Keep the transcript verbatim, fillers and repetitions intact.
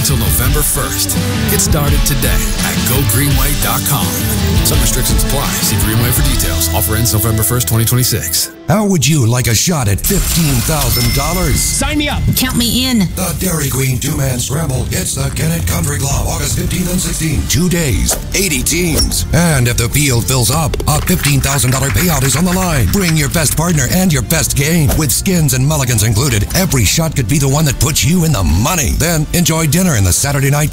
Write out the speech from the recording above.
until November first. Get started today at go greenway dot com. Some restrictions apply. See Greenway for details. Offer ends November first, twenty twenty-six. How would you like a shot at fifteen thousand dollars? Sign me up. Count me in. The Dairy Queen two-man scramble. It's the Kennett Country Club, August fifteenth and sixteenth. Two days, eighty teams. And if the field fills up, a fifteen thousand dollars payout is on the line. Bring your best partner and your best game. With skins and mulligans included, every shot could be the one that puts you in the money. Then enjoy dinner in the Saturday night